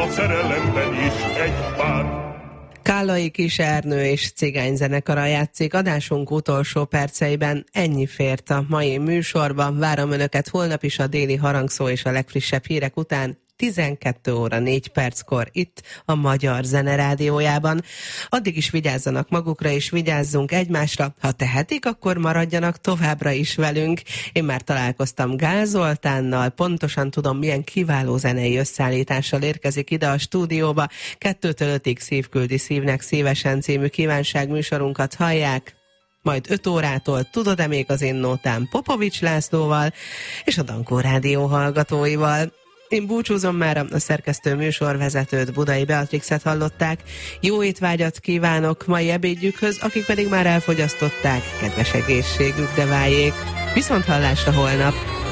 a szerelemben is egy pár. Kállai Kis Ernő és cigányzenekara játszik. Adásunk utolsó perceiben ennyi fért a mai műsorban. Várom Önöket holnap is a déli harangszó és a legfrissebb hírek után 12 óra 4 perckor itt a Magyar Zene Rádiójában. Addig is vigyázzanak magukra és vigyázzunk egymásra. Ha tehetik, akkor maradjanak továbbra is velünk. Én már találkoztam Gál Zoltánnal, pontosan tudom, milyen kiváló zenei összeállítással érkezik ide a stúdióba. 2-től 5-ig Szívküldi Szívnek Szívesen című kívánságműsorunkat hallják. Majd 5 órától Tudod-e még az én nótám Popovics Lászlóval és a Dankó Rádió hallgatóival. Én búcsúzom már, a szerkesztő műsorvezetőt, Budai Beatrixet hallották. Jó étvágyat kívánok mai ebédjükhöz, akik pedig már elfogyasztották, kedves egészségükre váljék. Viszont hallásra holnap!